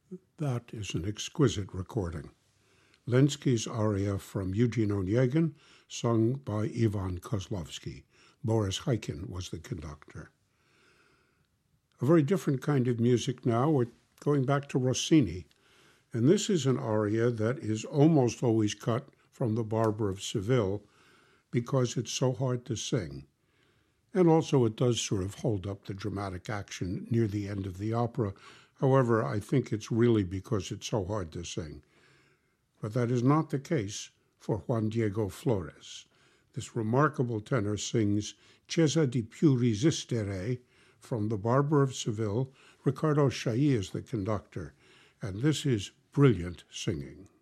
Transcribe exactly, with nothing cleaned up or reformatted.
That is an exquisite recording. Lenski's aria from Eugene Onegin, sung by Ivan Kozlovsky. Boris Heikin was the conductor. A very different kind of music now. We're going back to Rossini. And this is an aria that is almost always cut from The Barber of Seville because it's so hard to sing. And also it does sort of hold up the dramatic action near the end of the opera. However, I think it's really because it's so hard to sing. But that is not the case for Juan Diego Flores. This remarkable tenor sings Cesa di più resistere from The Barber of Seville. Riccardo Chailly is the conductor, and this is brilliant singing.